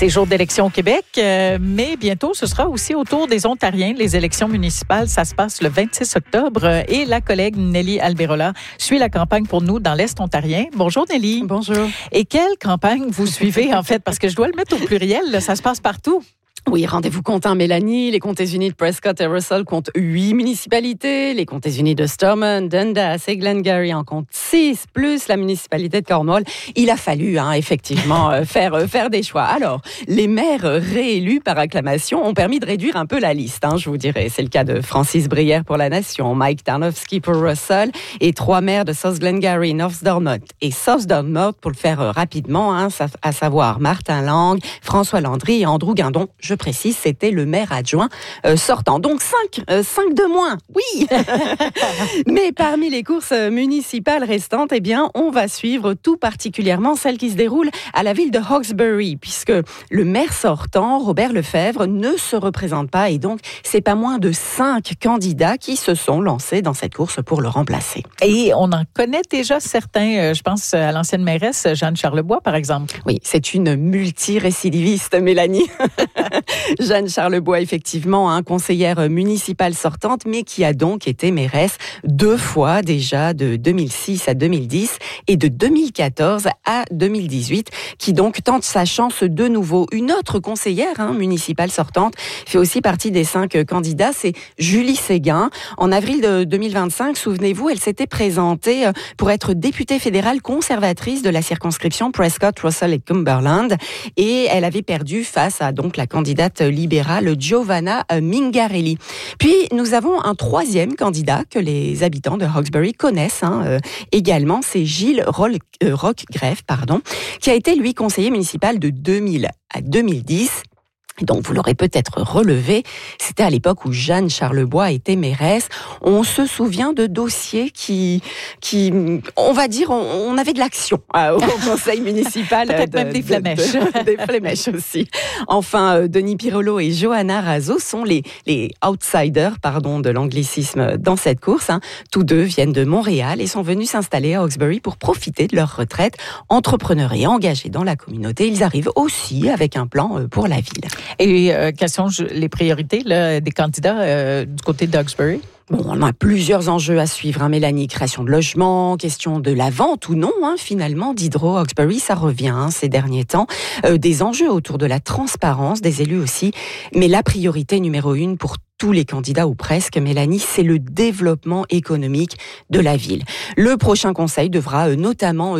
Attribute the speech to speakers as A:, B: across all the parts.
A: C'est jour d'élection au Québec, mais bientôt, ce sera aussi au tour des Ontariens. Les élections municipales, ça se passe le 26 octobre et la collègue Nelly Alberola suit la campagne pour nous dans l'Est ontarien. Bonjour Nelly.
B: Bonjour.
A: Et quelle campagne vous suivez en fait? Parce que je dois le mettre au pluriel, là, ça se passe partout.
B: Oui, rendez-vous compte, Mélanie. Les comtés-unis de Prescott et Russell comptent 8 municipalités. Les comtés-unis de Stormont, Dundas et Glengarry en comptent 6, plus la municipalité de Cornwall. Il a fallu, effectivement, faire des choix. Alors, les maires réélus par acclamation ont permis de réduire un peu la liste, je vous dirais. C'est le cas de Francis Brière pour La Nation, Mike Tarnowski pour Russell et 3 maires de South Glengarry, North Stormont et South Stormont, pour le faire rapidement, à savoir Martin Lang, François Landry et Andrew Guindon. Je précise, c'était le maire adjoint sortant. Donc 5 de moins, oui. Mais parmi les courses municipales restantes, on va suivre tout particulièrement celle qui se déroule à la ville de Hawkesbury, puisque le maire sortant, Robert Lefebvre, ne se représente pas et donc c'est pas moins de 5 candidats qui se sont lancés dans cette course pour le remplacer.
A: Et on en connaît déjà certains, je pense à l'ancienne mairesse Jeanne Charlebois, par exemple.
B: Oui, c'est une multirécidiviste, Mélanie. Jeanne Charlebois, effectivement, conseillère municipale sortante, mais qui a donc été mairesse 2 fois déjà, de 2006 à 2010 et de 2014 à 2018, qui donc tente sa chance de nouveau. Une autre conseillère municipale sortante fait aussi partie des 5 candidats, c'est Julie Séguin. En avril de 2025, souvenez-vous, elle s'était présentée pour être députée fédérale conservatrice de la circonscription Prescott, Russell et Cumberland, et elle avait perdu face à donc la candidate libérale Giovanna Mingarelli. Puis nous avons un 3e candidat que les habitants de Hawkesbury connaissent également, c'est Gilles Roquegreffe, qui a été lui conseiller municipal de 2000 à 2010. Donc, vous l'aurez peut-être relevé, c'était à l'époque où Jeanne Charlebois était mairesse. On se souvient de dossiers qui on va dire, on avait de l'action au conseil municipal.
A: Peut-être même des flamèches.
B: Des flamèches aussi. Enfin, Denis Pirolo et Johanna Razo sont les outsiders, de l'anglicisme dans cette course. Tous deux viennent de Montréal et sont venus s'installer à Hawkesbury pour profiter de leur retraite. Entrepreneurs et engagés dans la communauté, ils arrivent aussi avec un plan pour la ville.
A: Et quelles sont les priorités des candidats du côté de Hawkesbury?
B: Bon, on a plusieurs enjeux à suivre, Mélanie. Création de logements, question de la vente ou non, finalement, d'Hydro Hawkesbury, ça revient ces derniers temps. Des enjeux autour de la transparence des élus aussi. Mais la priorité numéro 1 pour tous les candidats ou presque, Mélanie, c'est le développement économique de la ville. Le prochain conseil devra notamment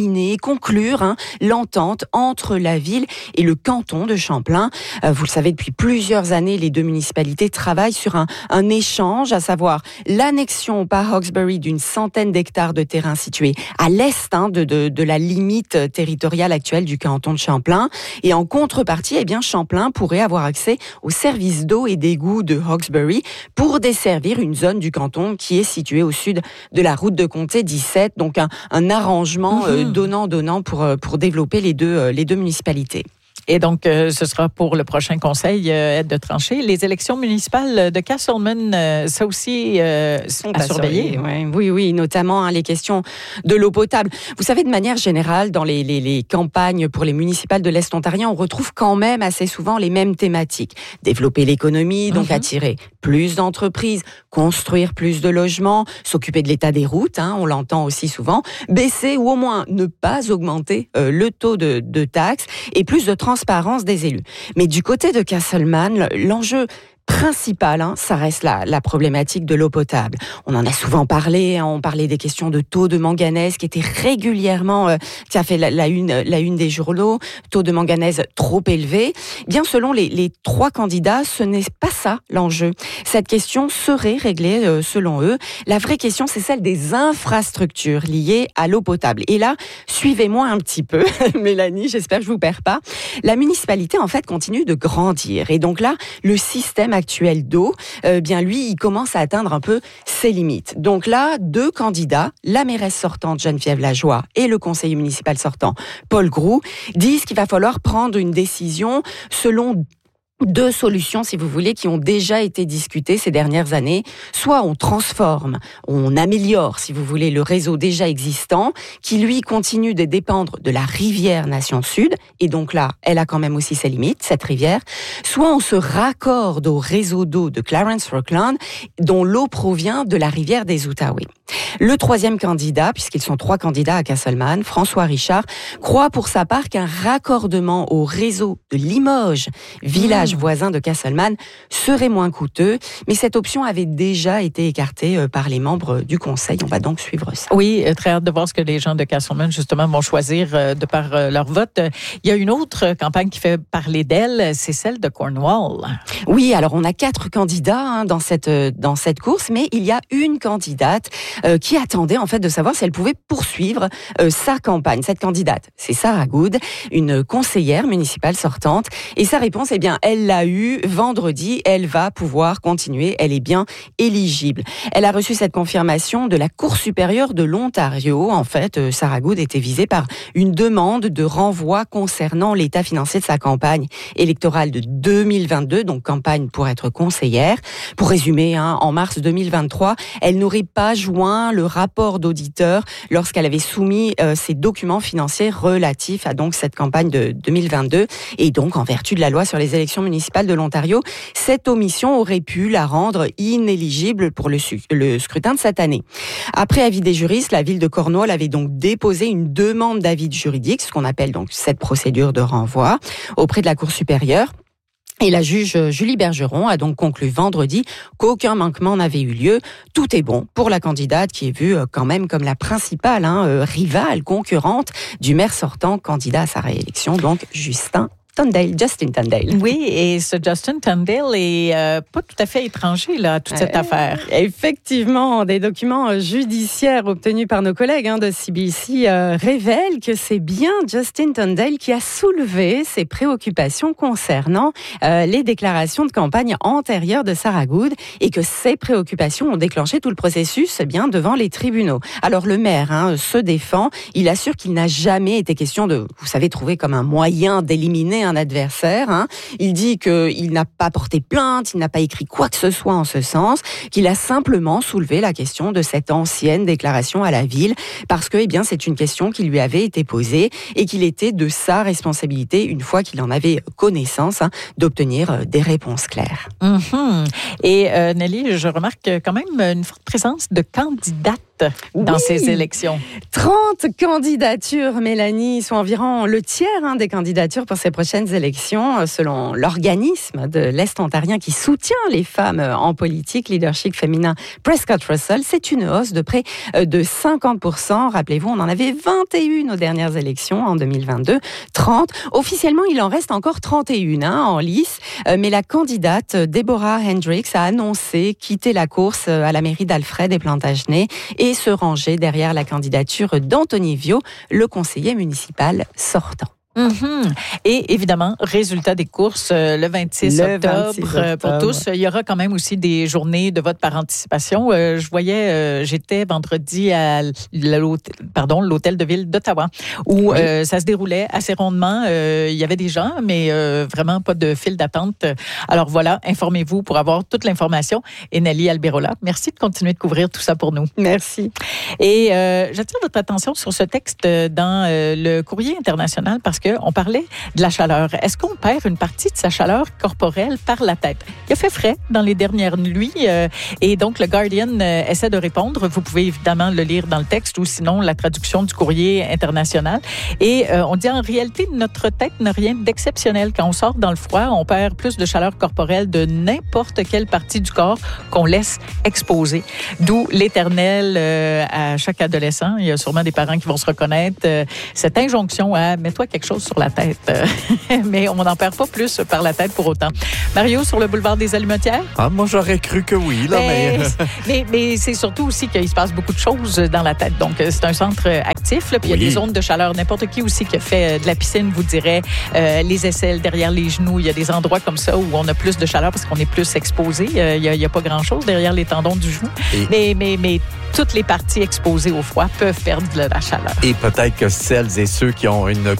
B: conclure l'entente entre la ville et le canton de Champlain. Vous le savez, depuis plusieurs années, les 2 municipalités travaillent sur un échange, à savoir l'annexion par Hawkesbury d'une centaine d'hectares de terrain situés à l'est de la limite territoriale actuelle du canton de Champlain. Et en contrepartie, Champlain pourrait avoir accès aux services d'eau et d'égouts de Hawkesbury pour desservir une zone du canton qui est située au sud de la route de comté 17. Donc un arrangement donnant-donnant pour développer les deux municipalités.
A: Et donc, ce sera pour le prochain conseil de trancher. Les élections municipales de Castleman, ça aussi, sont à surveiller.
B: Oui, notamment les questions de l'eau potable. Vous savez, de manière générale, dans les campagnes pour les municipales de l'Est ontarien, on retrouve quand même assez souvent les mêmes thématiques. Développer l'économie, donc attirer plus d'entreprises, construire plus de logements, s'occuper de l'état des routes, on l'entend aussi souvent, baisser ou au moins ne pas augmenter le taux de taxes et plus de transparence des élus. Mais du côté de Castleman, l'enjeu principal, ça reste la problématique de l'eau potable. On en a souvent parlé, on parlait des questions de taux de manganèse qui étaient régulièrement, qui a fait la une des journaux, taux de manganèse trop élevé. Bien, selon les 3 candidats, ce n'est pas ça l'enjeu. Cette question serait réglée selon eux. La vraie question, c'est celle des infrastructures liées à l'eau potable. Et là, suivez-moi un petit peu, Mélanie, j'espère que je vous perds pas. La municipalité, en fait, continue de grandir. Et donc là, le système actuel d'eau, lui, il commence à atteindre un peu ses limites. Donc là, 2 candidats, la mairesse sortante Geneviève Lajoie et le conseiller municipal sortant Paul Groux, disent qu'il va falloir prendre une décision selon deux solutions, si vous voulez, qui ont déjà été discutées ces dernières années. Soit on transforme, on améliore, si vous voulez, le réseau déjà existant, qui lui continue de dépendre de la rivière Nation Sud, et donc là, elle a quand même aussi ses limites, cette rivière. Soit on se raccorde au réseau d'eau de Clarence-Rockland, dont l'eau provient de la rivière des Outaouais. Le troisième candidat, puisqu'ils sont 3 candidats à Castleman, François Richard, croit pour sa part qu'un raccordement au réseau de Limoges, village voisin de Castleman, serait moins coûteux, mais cette option avait déjà été écartée par les membres du conseil. On va donc suivre ça.
A: Oui, très hâte de voir ce que les gens de Castleman, justement, vont choisir de par leur vote. Il y a une autre campagne qui fait parler d'elle, c'est celle de Cornwall.
B: Oui, alors on a 4 candidats dans cette course, mais il y a une candidate qui attendait en fait de savoir si elle pouvait poursuivre sa campagne. Cette candidate, c'est Sarah Good, une conseillère municipale sortante, et sa réponse, eh bien, elle l'a eue vendredi, elle va pouvoir continuer, elle est bien éligible. Elle a reçu cette confirmation de la Cour supérieure de l'Ontario. En fait, Sarah Good était visée par une demande de renvoi concernant l'état financier de sa campagne électorale de 2022, donc campagne pour être conseillère. Pour résumer, en mars 2023, elle n'aurait pas joint le rapport d'auditeur lorsqu'elle avait soumis ses documents financiers relatifs à donc cette campagne de 2022. Et donc, en vertu de la loi sur les élections municipales de l'Ontario, cette omission aurait pu la rendre inéligible pour le scrutin de cette année. Après avis des juristes, la ville de Cornwall avait donc déposé une demande d'avis juridique, ce qu'on appelle donc cette procédure de renvoi, auprès de la Cour supérieure. Et la juge Julie Bergeron a donc conclu vendredi qu'aucun manquement n'avait eu lieu. Tout est bon pour la candidate qui est vue quand même comme la principale rivale, concurrente du maire sortant, candidat à sa réélection, donc Justin Tondale.
A: Oui, et ce Justin Tondale est pas tout à fait étranger là, à toute cette affaire.
B: Effectivement, des documents judiciaires obtenus par nos collègues de CBC révèlent que c'est bien Justin Tondale qui a soulevé ses préoccupations concernant les déclarations de campagne antérieures de Sarah Good, et que ces préoccupations ont déclenché tout le processus bien devant les tribunaux. Alors le maire se défend, il assure qu'il n'a jamais été question de, vous savez, trouver comme un moyen d'éliminer un adversaire. Il dit qu'il n'a pas porté plainte, il n'a pas écrit quoi que ce soit en ce sens, qu'il a simplement soulevé la question de cette ancienne déclaration à la ville, parce que c'est une question qui lui avait été posée et qu'il était de sa responsabilité, une fois qu'il en avait connaissance, d'obtenir des réponses claires.
A: Et Nelly, je remarque quand même une forte présence de candidates dans ces élections.
B: 30 candidatures, Mélanie, soit environ le tiers des candidatures pour ces prochaines élections, selon l'organisme de l'Est ontarien qui soutient les femmes en politique, leadership féminin Prescott Russell. C'est une hausse de près de 50%. Rappelez-vous, on en avait 21 aux dernières élections en 2022, 30. Officiellement, il en reste encore 31 en lice, mais la candidate Deborah Hendricks a annoncé quitter la course à la mairie d'Alfred et Plantagenet et se ranger derrière la candidature d'Anthony Viau, le conseiller municipal sortant.
A: Et évidemment, résultat des courses le 26 octobre pour tous. Il y aura quand même aussi des journées de vote par anticipation. Je voyais, j'étais vendredi à l'hôtel de ville d'Ottawa où ça se déroulait assez rondement. Il y avait des gens, mais vraiment pas de file d'attente. Alors voilà, informez-vous pour avoir toute l'information. Et Nelly Alberola, merci de continuer de couvrir tout ça pour nous.
B: Merci.
A: Et j'attire votre attention sur ce texte dans le Courrier international parce qu'on parlait de la chaleur. Est-ce qu'on perd une partie de sa chaleur corporelle par la tête? Il a fait frais dans les dernières nuits et donc le Guardian essaie de répondre. Vous pouvez évidemment le lire dans le texte ou sinon la traduction du Courrier international. Et on dit en réalité, notre tête n'a rien d'exceptionnel. Quand on sort dans le froid, on perd plus de chaleur corporelle de n'importe quelle partie du corps qu'on laisse exposer. D'où l'éternel à chaque adolescent. Il y a sûrement des parents qui vont se reconnaître. Cette injonction à mets-toi quelque chose sur la tête. Mais on n'en perd pas plus par la tête pour autant. Mario, sur le boulevard des Allumetières?
C: Moi, j'aurais cru que oui. Là,
A: mais c'est surtout aussi qu'il se passe beaucoup de choses dans la tête. Donc, c'est un centre actif. Là, puis il y a des zones de chaleur. N'importe qui aussi qui a fait de la piscine vous dirait les aisselles derrière les genoux. Il y a des endroits comme ça où on a plus de chaleur parce qu'on est plus exposé. Il y a pas grand-chose derrière les tendons du genou. Mais toutes les parties exposées au froid peuvent perdre de la chaleur.
C: Et peut-être que celles et ceux qui ont une couverture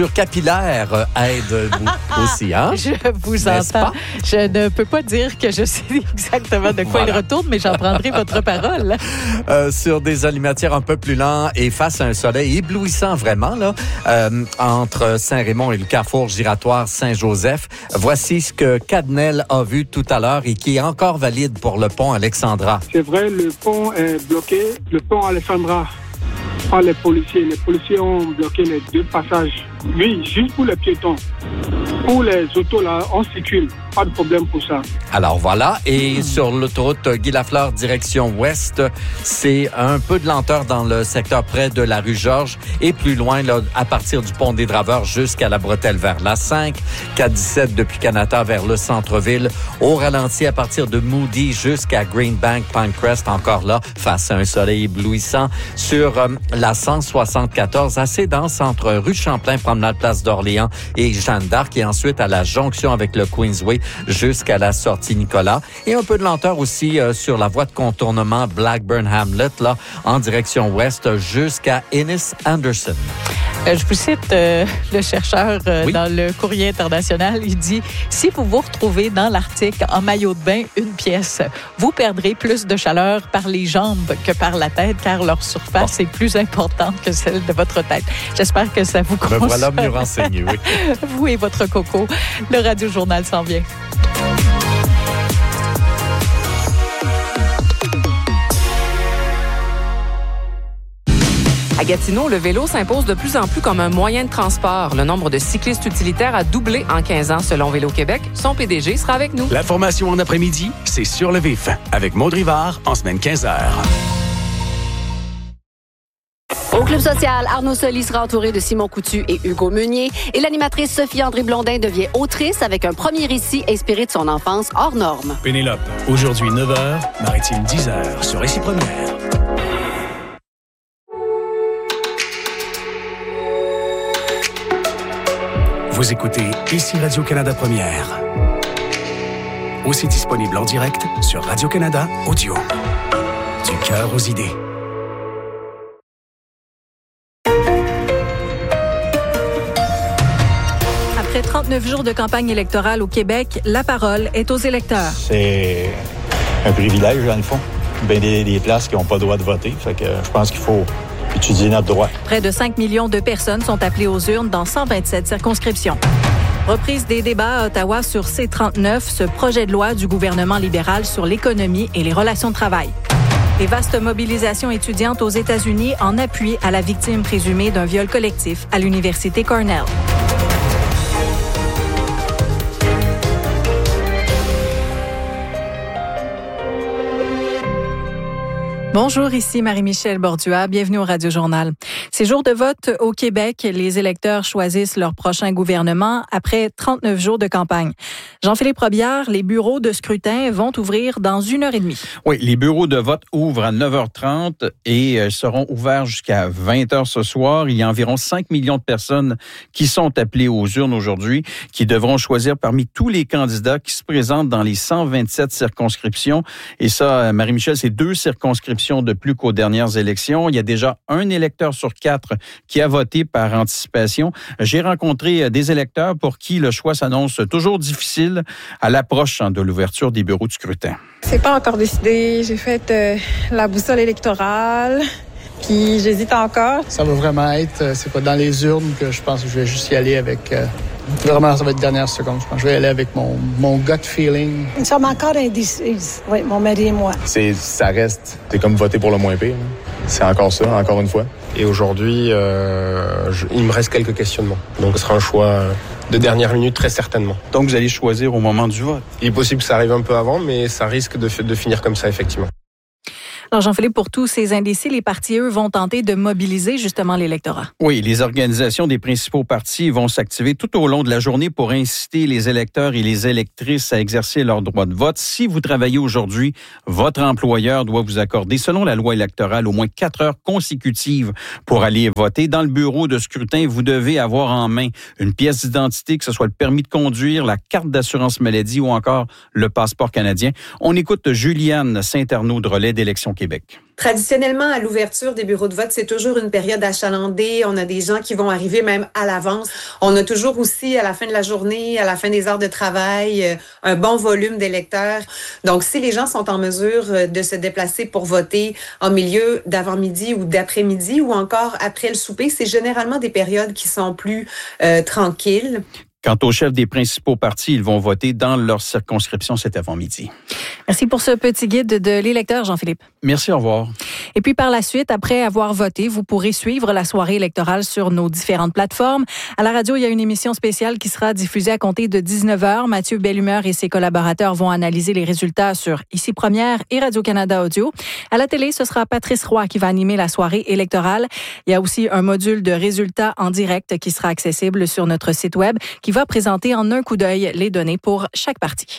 C: couverture capillaire aide aussi, hein?
A: Je vous
C: N'est-ce
A: entends.
C: pas?
A: Je ne peux pas dire que je sais exactement de quoi il retourne, mais j'en prendrai votre parole.
C: Sur des alimentaires un peu plus lents et face à un soleil éblouissant vraiment, là, entre Saint-Raymond et le carrefour giratoire Saint-Joseph. Voici ce que Cadnel a vu tout à l'heure et qui est encore valide pour le pont Alexandra.
D: C'est vrai, le pont est bloqué. Le pont Alexandra par les policiers. Les policiers ont bloqué les deux passages. Oui, juste pour les piétons. Pour les autos, là, on circule. Pas de problème pour ça.
C: Alors voilà, et sur l'autoroute Guy Lafleur, direction ouest, c'est un peu de lenteur dans le secteur près de la rue Georges et plus loin, là, à partir du pont des Draveurs jusqu'à la bretelle vers la 5, 417 depuis Canada vers le centre-ville, au ralenti à partir de Moody jusqu'à Greenbank, Pinecrest, encore là, face à un soleil éblouissant, sur la 174, assez dense entre rue Champlain, promenade Place d'Orléans et Jeanne d'Arc, et ensuite à la jonction avec le Queensway jusqu'à la sortie Nicolas. Et un peu de lenteur aussi sur la voie de contournement Blackburn-Hamlet, là, en direction ouest jusqu'à Ennis-Anderson.
A: Je vous cite le chercheur dans le Courrier international. Il dit « Si vous vous retrouvez dans l'Arctique en maillot de bain, une pièce, vous perdrez plus de chaleur par les jambes que par la tête, car leur surface est plus importante que celle de votre tête. » J'espère que ça vous console.
C: Me voilà mieux renseigné, oui.
A: Vous et votre coco. Le Radio-Journal s'en vient.
E: À Gatineau, le vélo s'impose de plus en plus comme un moyen de transport. Le nombre de cyclistes utilitaires a doublé en 15 ans selon Vélo-Québec. Son PDG sera avec nous.
F: L'information en après-midi, c'est Sur le vif, avec Maud Rivard, en semaine 15h.
G: Au Club social, Arnaud Soli sera entouré de Simon Coutu et Hugo Meunier. Et l'animatrice Sophie-André Blondin devient autrice avec un premier récit inspiré de son enfance hors norme.
F: Pénélope, aujourd'hui 9h, Maritime 10h, sur Récit Première. Vous écoutez Ici Radio-Canada Première. Aussi disponible en direct sur Radio-Canada Audio. Du cœur aux idées.
H: Après 39 jours de campagne électorale au Québec, la parole est aux électeurs.
I: C'est un privilège, dans le fond. Bien des places qui n'ont pas le droit de voter. Fait que je pense qu'il faut étudier notre droit.
H: Près de 5 millions de personnes sont appelées aux urnes dans 127 circonscriptions. Reprise des débats à Ottawa sur C-39, ce projet de loi du gouvernement libéral sur l'économie et les relations de travail. Des vastes mobilisations étudiantes aux États-Unis en appui à la victime présumée d'un viol collectif à l'Université Cornell. Bonjour, ici Marie-Michel Bordua. Bienvenue au Radio-Journal. C'est jour de vote au Québec. Les électeurs choisissent leur prochain gouvernement après 39 jours de campagne. Jean-Philippe Robillard, les bureaux de scrutin vont ouvrir dans 1h30.
J: Oui, les bureaux de vote ouvrent à 9h30 et seront ouverts jusqu'à 20h ce soir. Il y a environ 5 millions de personnes qui sont appelées aux urnes aujourd'hui, qui devront choisir parmi tous les candidats qui se présentent dans les 127 circonscriptions. Et ça, Marie-Michel, c'est 2 circonscriptions de plus qu'aux dernières élections. Il y a déjà un électeur sur 4 qui a voté par anticipation. J'ai rencontré des électeurs pour qui le choix s'annonce toujours difficile à l'approche de l'ouverture des bureaux de scrutin.
K: C'est pas encore décidé. J'ai fait la boussole électorale. Puis j'hésite encore.
L: Ça va vraiment être, c'est pas dans les urnes que je pense que je vais juste y aller avec... Vraiment, ça va être dernière seconde. Je pense que je vais y aller avec mon gut feeling.
M: Nous sommes encore indécises, oui, mon mari et moi.
N: Ça reste, c'est comme voter pour le moins pire. C'est encore ça, encore une fois.
O: Et aujourd'hui, il me reste quelques questionnements. Donc, ce sera un choix de dernière minute, très certainement.
J: Donc, vous allez choisir au moment du vote?
O: Il est possible que ça arrive un peu avant, mais ça risque de finir comme ça, effectivement.
H: Alors, Jean-Philippe, pour tous ces indécis, les partis, eux, vont tenter de mobiliser justement l'électorat.
J: Oui, les organisations des principaux partis vont s'activer tout au long de la journée pour inciter les électeurs et les électrices à exercer leur droit de vote. Si vous travaillez aujourd'hui, votre employeur doit vous accorder, selon la loi électorale, au moins 4 heures consécutives pour aller voter. Dans le bureau de scrutin, vous devez avoir en main une pièce d'identité, que ce soit le permis de conduire, la carte d'assurance maladie ou encore le passeport canadien. On écoute Juliane Saint-Arnaud de Relais d'Élections Québec.
P: Traditionnellement, à l'ouverture des bureaux de vote, c'est toujours une période achalandée. On a des gens qui vont arriver même à l'avance. On a toujours aussi, à la fin de la journée, à la fin des heures de travail, un bon volume d'électeurs. Donc, si les gens sont en mesure de se déplacer pour voter en milieu d'avant-midi ou d'après-midi ou encore après le souper, c'est généralement des périodes qui sont plus tranquilles.
J: Quant aux chefs des principaux partis, ils vont voter dans leur circonscription cet avant-midi.
H: Merci pour ce petit guide de l'électeur, Jean-Philippe.
J: Merci, au revoir.
H: Et puis par la suite, après avoir voté, vous pourrez suivre la soirée électorale sur nos différentes plateformes. À la radio, il y a une émission spéciale qui sera diffusée à compter de 19h. Mathieu Bellumeur et ses collaborateurs vont analyser les résultats sur Ici Première et Radio-Canada Audio. À la télé, ce sera Patrice Roy qui va animer la soirée électorale. Il y a aussi un module de résultats en direct qui sera accessible sur notre site web qui va présenter en un coup d'œil les données pour chaque parti.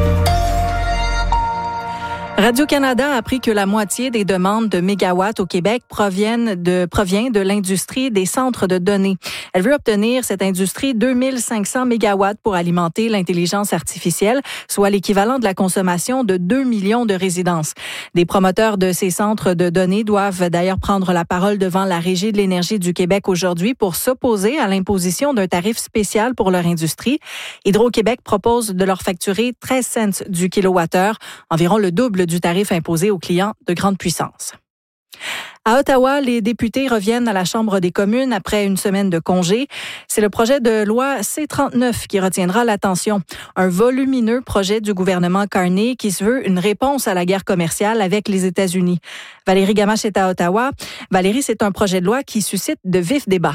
H: Radio-Canada a appris que la moitié des demandes de mégawatts au Québec provient de l'industrie des centres de données. Elle veut obtenir, cette industrie, 2500 mégawatts pour alimenter l'intelligence artificielle, soit l'équivalent de la consommation de 2 millions de résidences. Des promoteurs de ces centres de données doivent d'ailleurs prendre la parole devant la Régie de l'énergie du Québec aujourd'hui pour s'opposer à l'imposition d'un tarif spécial pour leur industrie. Hydro-Québec propose de leur facturer 13 cents du kilowattheure, environ le double du tarif imposé aux clients de grande puissance. À Ottawa, les députés reviennent à la Chambre des communes après une semaine de congé. C'est le projet de loi C-39 qui retiendra l'attention. Un volumineux projet du gouvernement Carney qui se veut une réponse à la guerre commerciale avec les États-Unis. Valérie Gamache est à Ottawa. Valérie, c'est un projet de loi qui suscite de vifs débats.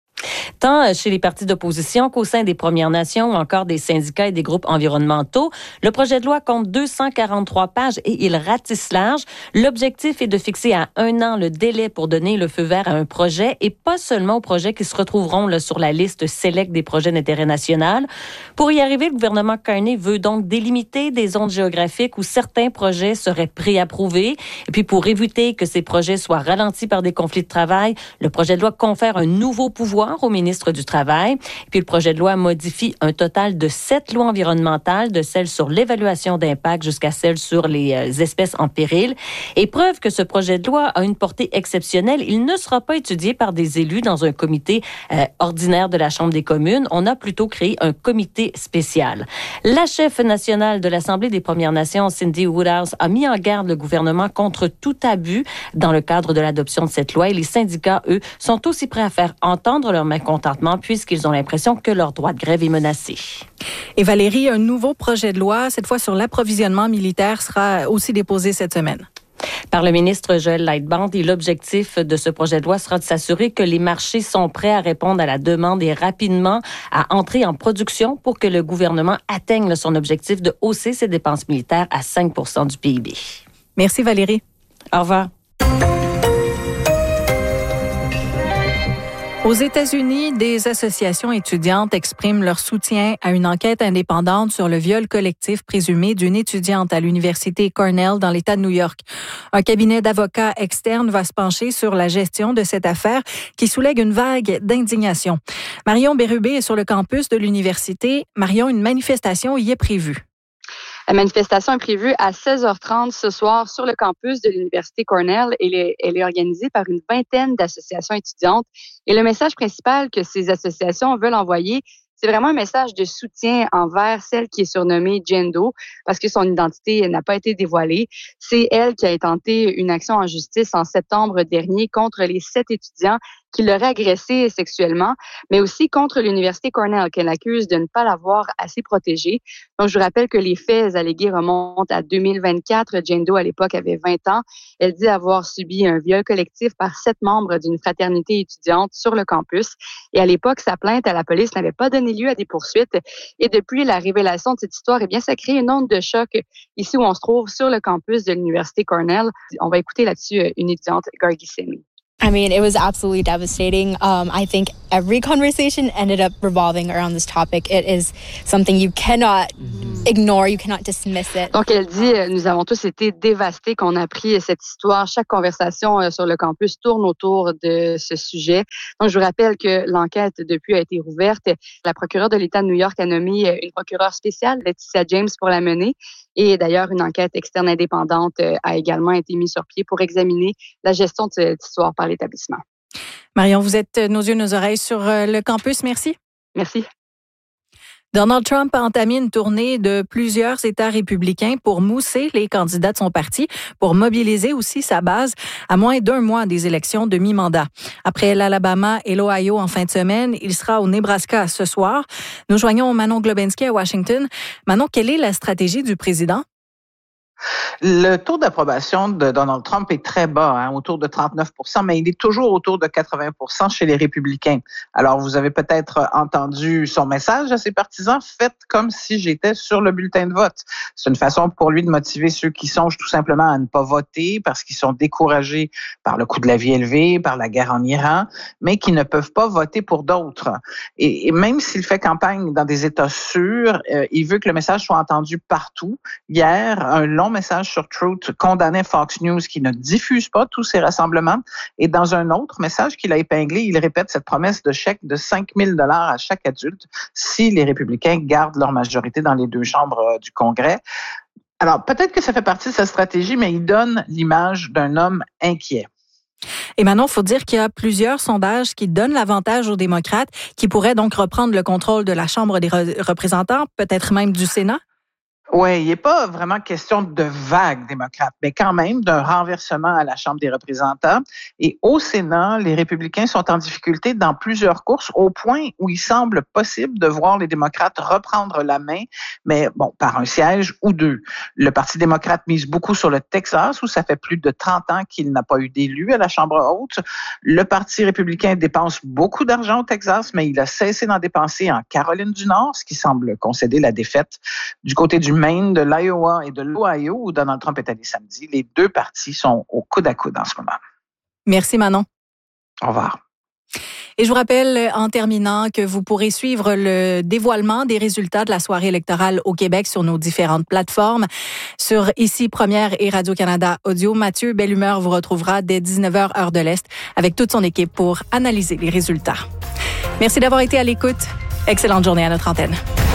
Q: Tant chez les partis d'opposition qu'au sein des Premières Nations ou encore des syndicats et des groupes environnementaux. Le projet de loi compte 243 pages et il ratisse large. L'objectif est de fixer à 1 an le délai pour donner le feu vert à un projet et pas seulement aux projets qui se retrouveront sur la liste select des projets d'intérêt national. Pour y arriver, le gouvernement Carney veut donc délimiter des zones géographiques où certains projets seraient préapprouvés. Et puis pour éviter que ces projets soient ralentis par des conflits de travail, le projet de loi confère un nouveau pouvoir au ministre du Travail. Et puis le projet de loi modifie un total de 7 lois environnementales, de celles sur l'évaluation d'impact jusqu'à celles sur les espèces en péril. Et preuve que ce projet de loi a une portée exceptionnelle, il ne sera pas étudié par des élus dans un comité ordinaire de la Chambre des communes. On a plutôt créé un comité spécial. La chef nationale de l'Assemblée des Premières Nations, Cindy Woodhouse, a mis en garde le gouvernement contre tout abus dans le cadre de l'adoption de cette loi. Et les syndicats, eux, sont aussi prêts à faire entendre leur mécontentement puisqu'ils ont l'impression que leur droit de grève est menacé.
H: Et Valérie, un nouveau projet de loi, cette fois sur l'approvisionnement militaire, sera aussi déposé cette semaine.
Q: Par le ministre Joël Lightband, et l'objectif de ce projet de loi sera de s'assurer que les marchés sont prêts à répondre à la demande et rapidement à entrer en production pour que le gouvernement atteigne son objectif de hausser ses dépenses militaires à 5 % du PIB.
H: Merci Valérie.
Q: Au revoir.
H: Aux États-Unis, des associations étudiantes expriment leur soutien à une enquête indépendante sur le viol collectif présumé d'une étudiante à l'université Cornell dans l'État de New York. Un cabinet d'avocats externes va se pencher sur la gestion de cette affaire qui soulève une vague d'indignation. Marion Bérubé est sur le campus de l'université. Marion, une manifestation y est prévue.
R: La manifestation est prévue à 16h30 ce soir sur le campus de l'Université Cornell. Elle est organisée par une vingtaine d'associations étudiantes. Et le message principal que ces associations veulent envoyer, c'est vraiment un message de soutien envers celle qui est surnommée Jane Doe parce que son identité n'a pas été dévoilée. C'est elle qui a intenté une action en justice en septembre dernier contre les 7 étudiants qui l'auraient agressée sexuellement, mais aussi contre l'Université Cornell qu'elle accuse de ne pas l'avoir assez protégée. Donc, je vous rappelle que les faits allégués remontent à 2024. Jane Doe, à l'époque, avait 20 ans. Elle dit avoir subi un viol collectif par 7 membres d'une fraternité étudiante sur le campus. Et à l'époque, sa plainte à la police n'avait pas donné lieu à des poursuites. Et depuis la révélation de cette histoire, eh bien, ça crée une onde de choc ici où on se trouve sur le campus de l'Université Cornell. On va écouter là-dessus une étudiante, Gargi Singh.
S: I mean, it was absolutely devastating. I think every conversation ended up revolving around this topic. It is something you cannot ignore, you cannot dismiss it.
R: Donc, elle dit, nous avons tous été dévastés qu'on a appris cette histoire. Chaque conversation sur le campus tourne autour de ce sujet. Donc, je vous rappelle que l'enquête depuis a été rouverte. La procureure de l'État de New York a nommé une procureure spéciale, Laetitia James, pour la mener. Et d'ailleurs, une enquête externe indépendante a également été mise sur pied pour examiner la gestion de cette histoire par l'établissement.
H: Marion, vous êtes nos yeux, nos oreilles sur le campus. Merci.
R: Merci.
H: Donald Trump a entamé une tournée de plusieurs États républicains pour mousser les candidats de son parti, pour mobiliser aussi sa base à moins d'1 mois des élections de mi-mandat. Après l'Alabama et l'Ohio en fin de semaine, il sera au Nebraska ce soir. Nous joignons Manon Globensky à Washington. Manon, quelle est la stratégie du président?
T: Le taux d'approbation de Donald Trump est très bas, autour de 39%, mais il est toujours autour de 80% chez les républicains. Alors, vous avez peut-être entendu son message à ses partisans, faites comme si j'étais sur le bulletin de vote. C'est une façon pour lui de motiver ceux qui songent tout simplement à ne pas voter parce qu'ils sont découragés par le coût de la vie élevé, par la guerre en Iran, mais qui ne peuvent pas voter pour d'autres. Et même s'il fait campagne dans des États sûrs, il veut que le message soit entendu partout. Hier, un long message sur Truth condamnait Fox News qui ne diffuse pas tous ces rassemblements. Et dans un autre message qu'il a épinglé, il répète cette promesse de chèque de 5 000 $ à chaque adulte si les républicains gardent leur majorité dans les 2 chambres du Congrès. Alors, peut-être que ça fait partie de sa stratégie, mais il donne l'image d'un homme inquiet.
H: Et maintenant, il faut dire qu'il y a plusieurs sondages qui donnent l'avantage aux démocrates, qui pourraient donc reprendre le contrôle de la Chambre des représentants, peut-être même du Sénat.
T: Oui, il n'est pas vraiment question de vague démocrate, mais quand même d'un renversement à la Chambre des représentants. Et au Sénat, les républicains sont en difficulté dans plusieurs courses, au point où il semble possible de voir les démocrates reprendre la main, mais bon, par un siège ou 2. Le Parti démocrate mise beaucoup sur le Texas, où ça fait plus de 30 ans qu'il n'a pas eu d'élu à la Chambre haute. Le Parti républicain dépense beaucoup d'argent au Texas, mais il a cessé d'en dépenser en Caroline du Nord, ce qui semble concéder la défaite. Du côté du Maine, de l'Iowa et de l'Ohio, où Donald Trump est allé samedi, les 2 partis sont au coude à coude en ce moment.
H: Merci Manon.
T: Au revoir.
H: Et je vous rappelle, en terminant, que vous pourrez suivre le dévoilement des résultats de la soirée électorale au Québec sur nos différentes plateformes. Sur Ici Première et Radio-Canada Audio, Mathieu Bellumeur vous retrouvera dès 19h heure de l'Est avec toute son équipe pour analyser les résultats. Merci d'avoir été à l'écoute. Excellente journée à notre antenne.